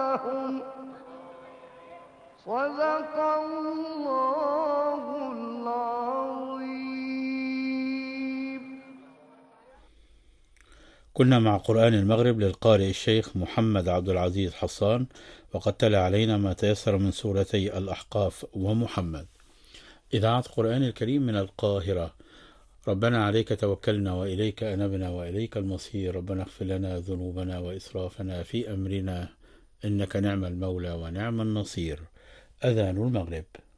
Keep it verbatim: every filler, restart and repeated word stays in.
لهم صدق الله العظيم. كنا مع قرآن المغرب للقارئ الشيخ محمد عبد العزيز حصان، وقد تلا علينا ما تيسر من سورتي الأحقاف ومحمد. إذاعة قرآن الكريم من القاهرة. ربنا عليك توكلنا وإليك أنبنا وإليك المصير. ربنا اغفر لنا ذنوبنا وإسرافنا في أمرنا إنك نعم المولى ونعم النصير. أذان المغرب.